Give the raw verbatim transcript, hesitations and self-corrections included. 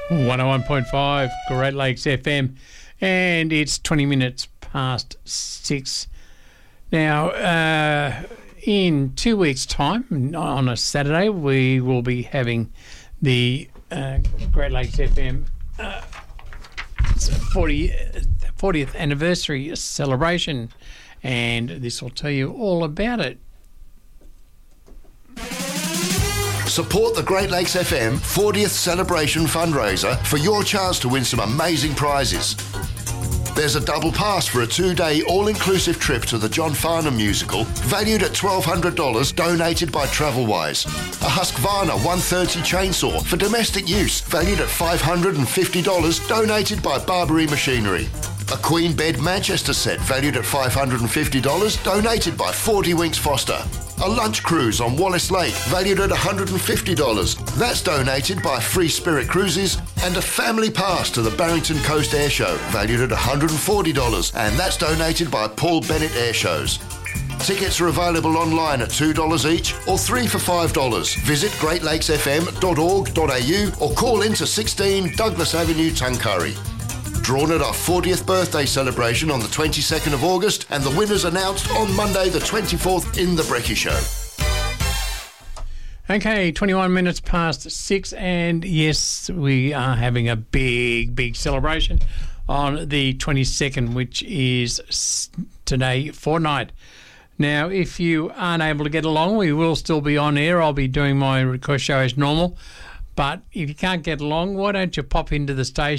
one oh one point five Great Lakes F M, and it's twenty minutes past six. Now, uh, in two weeks' time, on a Saturday, we will be having the uh, Great Lakes F M uh, fortieth anniversary celebration, and this will tell you all about it. Support the Great Lakes F M fortieth celebration fundraiser for your chance to win some amazing prizes. There's a double pass for a two-day all-inclusive trip to the John Farnham musical, valued at twelve hundred dollars, donated by Travelwise. A Husqvarna one thirty chainsaw for domestic use, valued at five hundred fifty dollars, donated by Barbary Machinery. A Queen Bed Manchester set, valued at five hundred fifty dollars, donated by forty Winks Foster. A lunch cruise on Wallace Lake, valued at one hundred fifty dollars. That's donated by Free Spirit Cruises. And a family pass to the Barrington Coast Air Show, valued at one hundred forty dollars. And that's donated by Paul Bennett Air Shows. Tickets are available online at two dollars each or three for five dollars. Visit great lakes f m dot org dot a u or call into sixteen Douglas Avenue, Tuncurry. Drawn at our fortieth birthday celebration on the twenty-second of August, and the winners announced on Monday the twenty-fourth in The Brekkie Show. Okay, twenty-one minutes past six, and yes, we are having a big, big celebration on the twenty-second, which is today fortnight. Now, if you aren't able to get along, we will still be on air. I'll be doing my request show as normal. But if you can't get along, why don't you pop into the station?